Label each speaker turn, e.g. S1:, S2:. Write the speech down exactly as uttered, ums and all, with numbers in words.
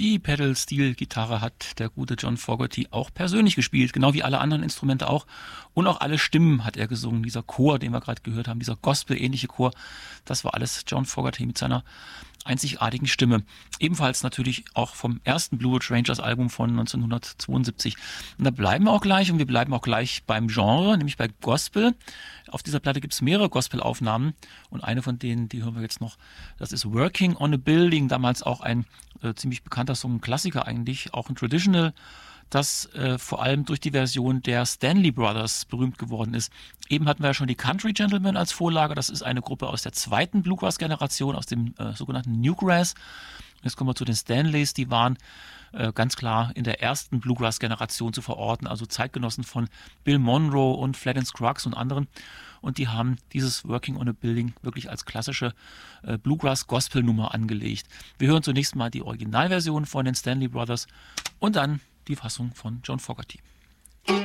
S1: Die Pedal-Steel-Gitarre hat der gute John Fogerty auch persönlich gespielt, genau wie alle anderen Instrumente auch. Und auch alle Stimmen hat er gesungen. Dieser Chor, den wir gerade gehört haben, dieser Gospel-ähnliche Chor, das war alles John Fogerty mit seiner einzigartigen Stimme. Ebenfalls natürlich auch vom ersten Blue Ridge Rangers Album von neunzehnhundertzweiundsiebzig. Und da bleiben wir auch gleich und wir bleiben auch gleich beim Genre, nämlich bei Gospel. Auf dieser Platte gibt es mehrere Gospel-Aufnahmen und eine von denen, die hören wir jetzt noch, das ist Working on a Building, damals auch ein äh, ziemlich bekannter Song, ein Klassiker eigentlich, auch ein Traditional, das äh, vor allem durch die Version der Stanley Brothers berühmt geworden ist. Eben hatten wir ja schon die Country Gentlemen als Vorlage. Das ist eine Gruppe aus der zweiten Bluegrass-Generation, aus dem äh, sogenannten Newgrass. Jetzt kommen wir zu den Stanleys. Die waren äh, ganz klar in der ersten Bluegrass-Generation zu verorten, also Zeitgenossen von Bill Monroe und Flatt Scruggs und anderen. Und die haben dieses Working on a Building wirklich als klassische äh, Bluegrass-Gospel-Nummer angelegt. Wir hören zunächst mal die Originalversion von den Stanley Brothers und dann die Fassung von John Fogerty.